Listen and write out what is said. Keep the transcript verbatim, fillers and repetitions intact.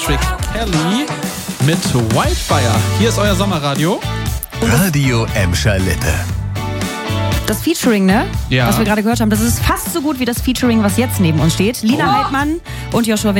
Trick Kelly mit Wildfire. Hier ist euer Sommerradio. Radio Emscher Lippe. Das Featuring, ne? Ja. Was wir gerade gehört haben, das ist fast so gut wie das Featuring, was jetzt neben uns steht. Lina Oh. Heidmann und Joshua